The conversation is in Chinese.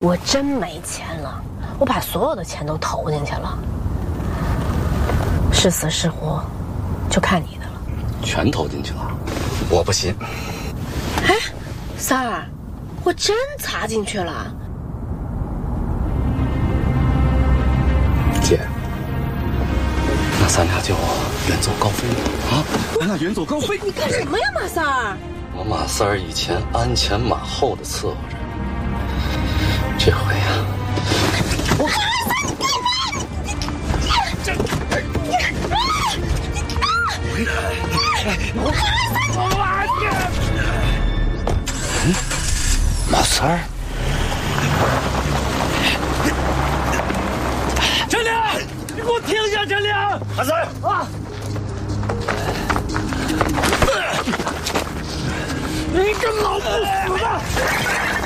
我真没钱了，我把所有的钱都投进去了，是死是活，就看你的了。 全投进去了，我不信。 哎，三儿，我真砸进去了。 姐，那咱俩就远走高飞啊！咱俩远走高飞。 你干什么呀，马三儿？ 我马三儿以前鞍前马后的伺候着，这回呀，我马三儿， 陈亮，你给我停下！陈亮， 马三儿啊！ 你个老不死的！